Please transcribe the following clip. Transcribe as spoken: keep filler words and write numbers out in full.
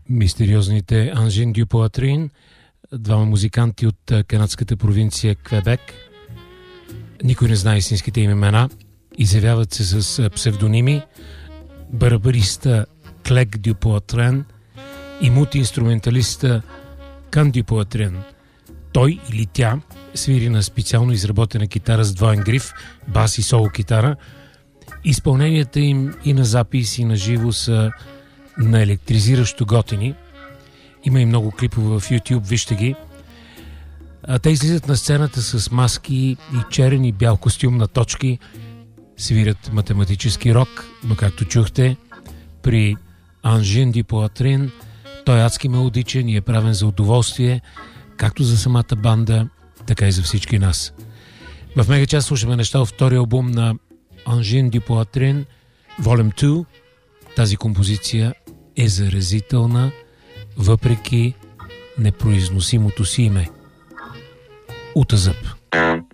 мистериозните Ангин дю Поатрин, двама музиканти от канадската провинция Квебек. Никой не знае истинските им имена. Изявяват се с псевдоними. Барабариста Клек дю Поатрин и мултиинструменталиста Кан дю Поатрин. Той или тя свири на специално изработена китара с двоен гриф, бас и соло китара. Изпълненията им и на запис, и на живо са на електризиращо готини. Има и много клипове в YouTube, вижте ги. А те излизат на сцената с маски и черен и бял костюм на точки, свирят математически рок, но както чухте, при Ангин дю Поатрин той е адски мелодичен и е правен за удоволствие, както за самата банда, така и за всички нас. В Мегачас слушаме неща от втория албум на Ангин дю Поатрин, Volume две. Тази композиция е заразителна, въпреки непроизносимото си име. Утазъп.